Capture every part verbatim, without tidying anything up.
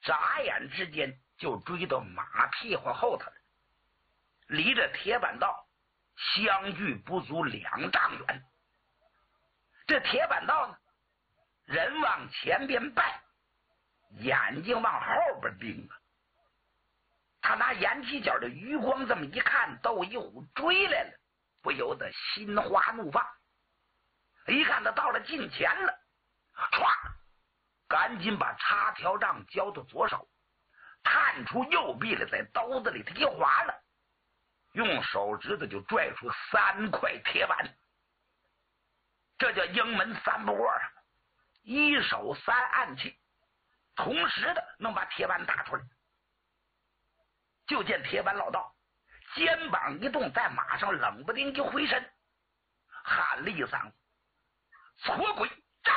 眨眼之间就追到马屁股后头了，离着铁板道相距不足两丈远。这铁板道呢，人往前边拜，眼睛往后边盯啊。他拿眼犄角的余光这么一看，窦一虎追来了，不由得心花怒放。一看他到了近前了，唰，赶紧把插条杖交到左手，探出右臂来，在刀子里头一划了，用手指头就拽出三块铁板。这叫英门三不过啊，一手三暗器，同时的能把铁板打出来。就见铁板老道肩膀一动，在马上冷不丁一回身，喊了一嗓子：“矬鬼张！”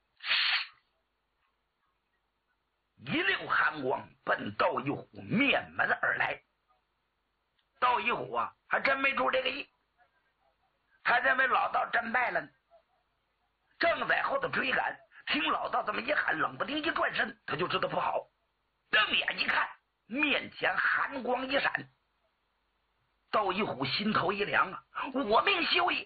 一溜寒光奔窦一虎面门而来。窦一虎啊，还真没出这个意，他认为老道真败了呢，正在后头追赶，听老道这么一喊，冷不丁一转身，他就知道不好，瞪眼一看，面前寒光一闪。窦一虎心头一凉啊，我命休矣！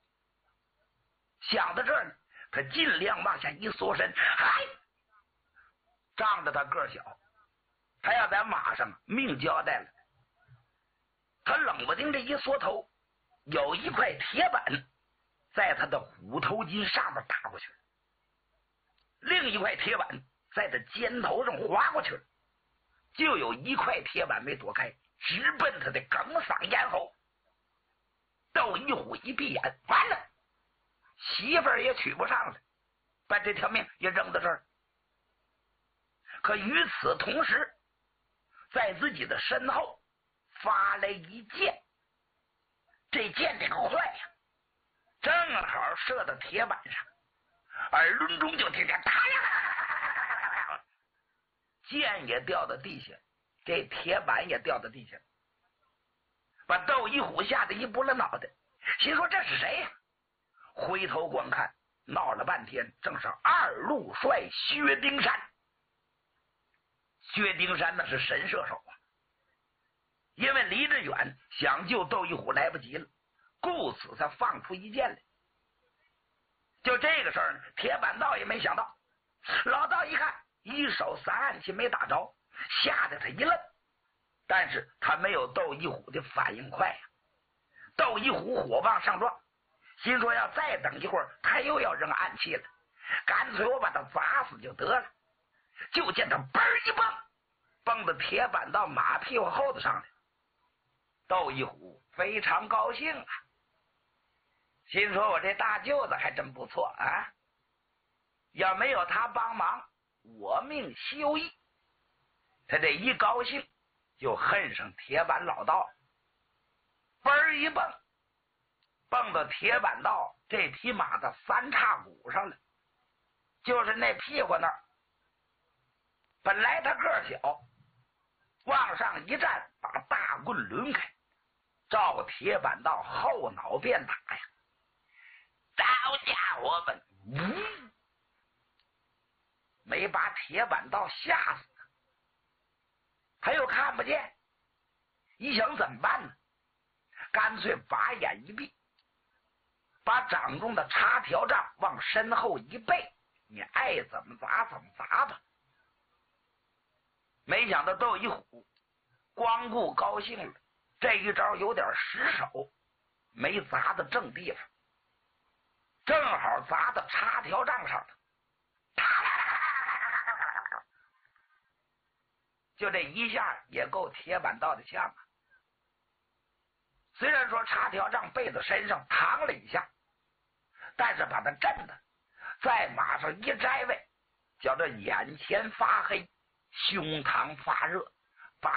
想到这儿呢，他尽量往下一缩身，嗨，仗着他个小，他要在马上命交代了。他冷不丁这一缩头，有一块铁板在他的虎头筋上面打过去了，另一块铁板在他肩头上划过去了，就有一块铁板没躲开，直奔他的哽嗓咽喉。窦一虎一闭眼，完了，媳妇儿也娶不上了，把这条命也扔到这儿。可与此同时，在自己的身后发来一箭，这箭这个快呀，正好射到铁板上，耳轮中就听见哒呀，箭也掉到地下，这铁板也掉到地下，把窦一虎吓得一拨了脑袋，心说这是谁呀？回头观看，闹了半天，正是二路帅薛丁山。薛丁山那是神射手啊，因为离着远，想救窦一虎来不及了，故此才放出一箭来。就这个事儿呢，铁板道也没想到，老道一看一手三暗器没打着，吓得他一愣，但是他没有窦一虎的反应快呀、啊。窦一虎火往上撞，心说要再等一会儿他又要扔暗器了，干脆我把他砸死就得了。就见他嘣一蹦，蹦到铁板到马屁股后头上来。窦一虎非常高兴啊，心说我这大舅子还真不错啊，要没有他帮忙，我命休矣。他这一高兴就恨上铁板老道，嘣一蹦，蹦到铁板道这匹马的三叉骨上了，就是那屁股那儿。本来他个小，往上一站，把大棍抡开，照铁板道后脑便打呀！好家伙们，呜，没把铁板道吓死，他又看不见，一想怎么办呢？干脆把眼一闭，把掌中的插条杖往身后一背，你爱怎么砸怎么砸吧。没想到窦一虎光顾高兴了，这一招有点失手，没砸到正地方，正好砸到插条杖上了，就这一下也够铁板道的呛啊。虽然说插条杖背在身上扛了一下，但是把他震的在马上一摘位，叫这眼前发黑，胸膛发热，